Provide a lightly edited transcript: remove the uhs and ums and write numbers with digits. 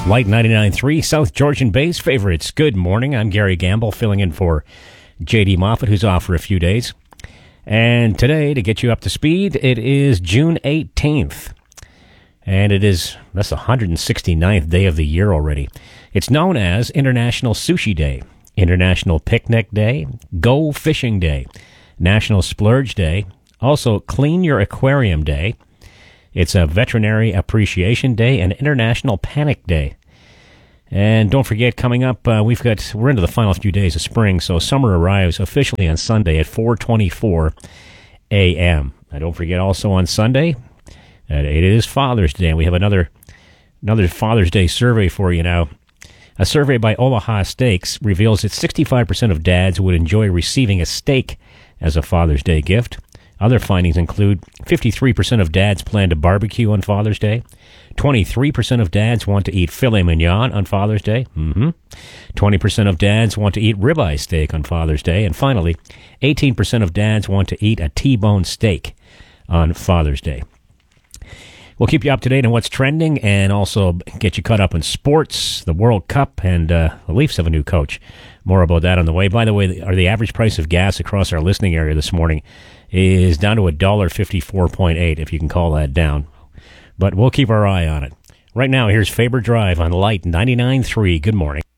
Light 99.3, South Georgian Bay's favorites. Good morning. I'm Gary Gamble, filling in for J.D. Moffat, who's off for a few days. And today, to get you up to speed, it is June 18th. And that's the 169th day of the year already. It's known as International Sushi Day, International Picnic Day, Go Fishing Day, National Splurge Day, also Clean Your Aquarium Day. It's a Veterinary Appreciation Day and International Panic Day. And don't forget, coming up, we're into the final few days of spring, so summer arrives officially on Sunday at 4:24 a.m. Now, don't forget also on Sunday, it is Father's Day, and we have another Father's Day survey for you now. A survey by Omaha Steaks reveals that 65% of dads would enjoy receiving a steak as a Father's Day gift. Other findings include 53% of dads plan to barbecue on Father's Day. 23% of dads want to eat filet mignon on Father's Day. 20% of dads want to eat ribeye steak on Father's Day. And finally, 18% of dads want to eat a T-bone steak on Father's Day. We'll keep you up to date on what's trending and also get you caught up in sports, the World Cup, and the Leafs have a new coach. More about that on the way. By the way, the average price of gas across our listening area this morning is down to $1.54.8, if you can call that down. But we'll keep our eye on it. Right now, here's Faber Drive on Light 99.3. Good morning.